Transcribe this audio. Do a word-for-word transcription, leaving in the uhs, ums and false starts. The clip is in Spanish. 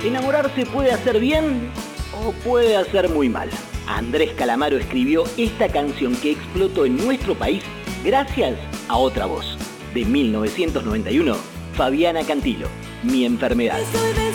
Enamorarse puede hacer bien o puede hacer muy mal. Andrés Calamaro escribió esta canción que explotó en nuestro país gracias a Otra Voz. De mil novecientos noventa y uno, Fabiana Cantilo, Mi Enfermedad.